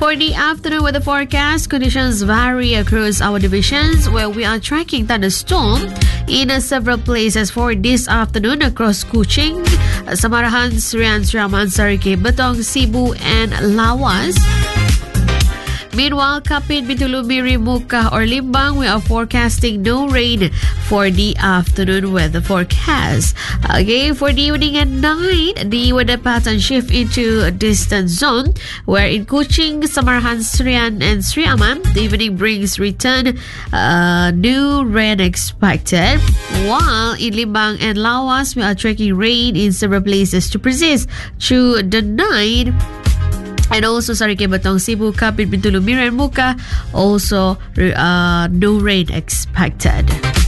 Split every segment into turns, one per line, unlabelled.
For the afternoon weather forecast, conditions vary across our divisions where we are tracking thunderstorm in several places for this afternoon across Kuching, Samarahan, Serian, Seraman, Sarike, Betong, Cebu, and Lawas. Meanwhile, Kapit, Bintulu, Miri, Muka, or Limbang, we are forecasting no rain for the afternoon weather forecast. Okay, for the evening and night, the weather pattern shift into a distant zone, where in Kuching, Samarahan, Serian, and Sri Aman, the evening brings return new rain expected. While in Limbang and Lawas, we are tracking rain in several places to persist through the night. And also, Sarike, Batong, Cebu, Kapit, Bintulu, Miri, and Muka, also no rain expected.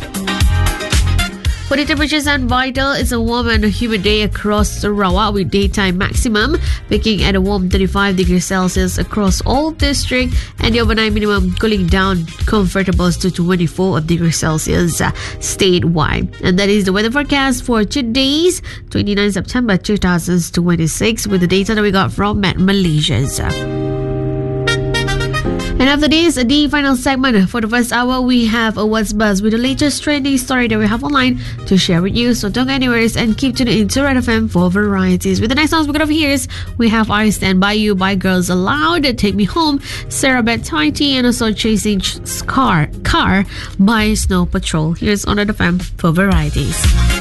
For the temperatures and vital, it's a warm and humid day across Sarawak with daytime maximum peaking at a warm 35 degrees Celsius across all districts, and the overnight minimum cooling down comfortable to 24 degrees Celsius statewide. And that is the weather forecast for today's 29 September 2026 with the data that we got from Met Malaysia. And after this, the final segment for the first hour, we have a What's Buzz with the latest trending story that we have online to share with you. So don't go anywhere and keep tuning into Red FM for varieties. With the next songs we're going to hear, we have I Stand By You by Girls Aloud, Take Me Home, Sarah Bet Tighty, and also Chasing Car by Snow Patrol. Here's on Red FM for varieties.